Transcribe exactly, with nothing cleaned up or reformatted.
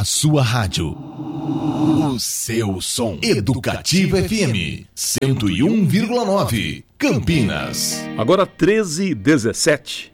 A sua rádio. O seu som. Educativa F M cento e um vírgula nove, Campinas. Agora treze e dezessete.